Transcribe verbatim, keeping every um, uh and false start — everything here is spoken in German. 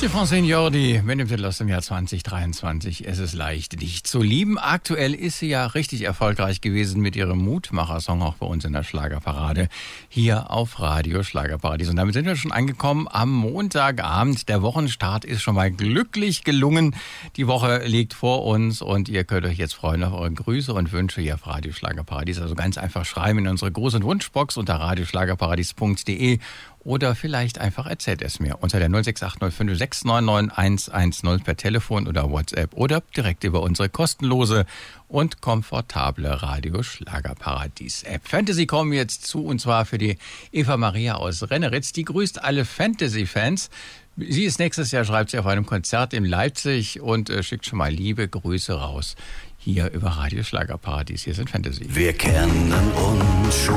Francine Jordi mit dem Titel aus dem Jahr zwanzig dreiundzwanzig. Es ist leicht, dich zu lieben. Aktuell ist sie ja richtig erfolgreich gewesen mit ihrem Mutmacher-Song, auch bei uns in der Schlagerparade, hier auf Radio Schlagerparadies. Und damit sind wir schon angekommen am Montagabend. Der Wochenstart ist schon mal glücklich gelungen. Die Woche liegt vor uns und ihr könnt euch jetzt freuen auf eure Grüße und Wünsche hier auf Radio Schlagerparadies. Also ganz einfach schreiben in unsere Gruß- und Wunschbox unter radioschlagerparadies punkt de. Oder vielleicht einfach erzählt es mir unter der null sechs acht null fünf sechs neun neun eins eins null per Telefon oder WhatsApp oder direkt über unsere kostenlose und komfortable Radio Schlagerparadies App. Fantasy kommen jetzt zu, und zwar für die Eva Maria aus Renneritz. Die grüßt alle Fantasy-Fans. Sie ist nächstes Jahr, schreibt sie, auf einem Konzert in Leipzig und äh, schickt schon mal liebe Grüße raus hier über Radio Schlagerparadies. Hier sind Fantasy. Wir kennen uns schon.